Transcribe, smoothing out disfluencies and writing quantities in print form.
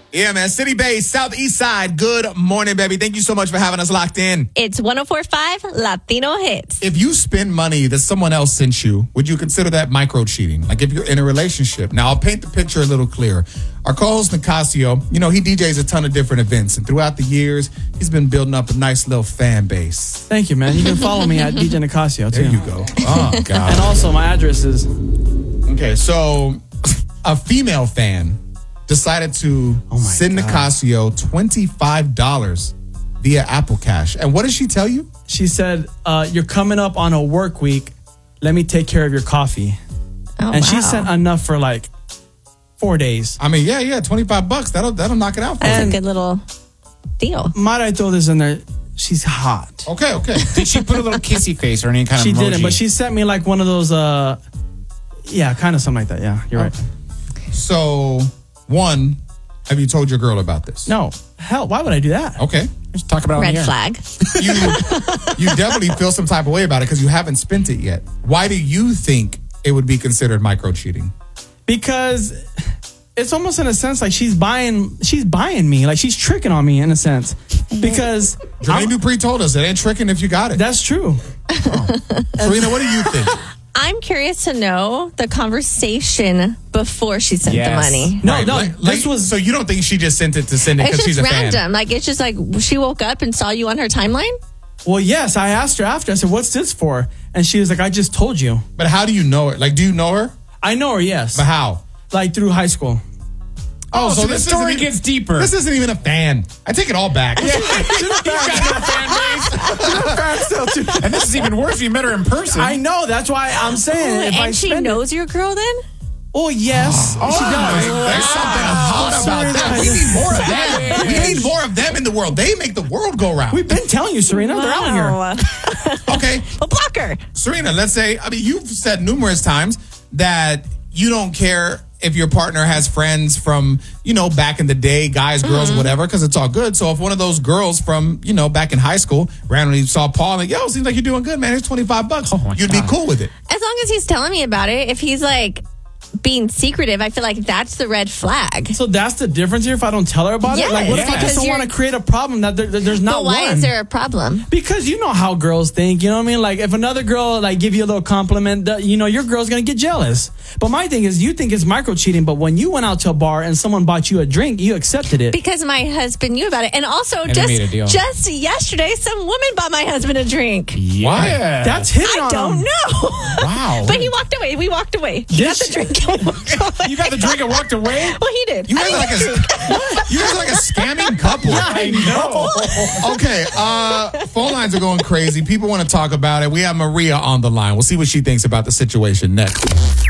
Yeah, man. City based, Southeast Side. Good morning, baby. Thank you so much for having us locked in. It's 104.5 Latino Hits. If you spend money that someone else sent you, would you consider that micro cheating? Like if you're in a relationship. Now, I'll paint the picture a little clearer. Our co-host Nicasio, he DJs a ton of different events. And throughout the years, he's been building up a nice little fan base. Thank you, man. You can follow me at DJ Nicasio, too. There you go. Oh, God. And also, my address is... Okay, so a female fan decided to send Nicasio $25 via Apple Cash. And what did she tell you? She said, you're coming up on a work week. Let me take care of your coffee. She sent enough for like 4 days. I mean, yeah, $25. That'll knock it out for That's you. a good little deal. Might I throw this in there? She's hot. Okay. Did she put a little kissy face or any kind of She emoji? didn't, but she sent me like one of those, kind of something like that. Yeah, you're right. So, one, have you told your girl about this? No. Hell, why would I do that? Okay. Let's talk about it on Red the air. flag. You definitely feel some type of way about it because you haven't spent it yet. Why do you think it would be considered micro cheating? Because it's almost in a sense like she's buying me. Like she's tricking on me in a sense. Because Jermaine Dupree told us it ain't tricking if you got it. that's true. Serena, what do you think? I'm curious to know the conversation before she sent the Yes. money. No, Right, this was... So you don't think she just sent it to send it It's because she's just a fan? random. Like, it's just like she woke up and saw you on her timeline. Well, yes, I asked her after. I said, what's this for? And she was like, I just told you. But how do you know her? Like, do you know her? I know her, yes. But how? Like through high school. Oh, so the this story isn't even- gets deeper. This isn't even a fan. I take it all back. You've got no fan base. And this is even worse if you met her in person. I know. That's why I'm saying if I And she spend knows your girl then? Oh, yes. She does. There's something hot about that. We need more of them. We need more of them in the world. They make the world go round. We've been telling you, Serena. They're out here. Wow. Okay, Well, block her. Serena, let's say, you've said numerous times that you don't care if your partner has friends from, back in the day, guys, girls, whatever, because it's all good. So if one of those girls from, back in high school randomly saw Paul, like, yo, seems like you're doing good, man. Here's $25. You'd be cool with it. As long as he's telling me about it, if he's like being secretive, I feel like that's the red flag. So that's the difference here if I don't tell her about it? Yes, Like, what if I because just don't want to create a problem that there's not But why one? is there a problem? Because you know how girls think, you know what I mean? Like, if another girl, like, give you a little compliment, your girl's going to get jealous. But my thing is, you think it's micro cheating, but when you went out to a bar and someone bought you a drink, you accepted it. Because my husband knew about it. And also, they made a deal. just yesterday, some woman bought my husband a drink. Yeah. That's hitting I on don't him. know. Wow. But he walked away. We walked away. He got the drink and walked away. You got the drink and walked away? Well, he did. You guys are like a scamming couple. I know. Okay, phone lines are going crazy. People want to talk about it. We have Maria on the line. We'll see what she thinks about the situation next.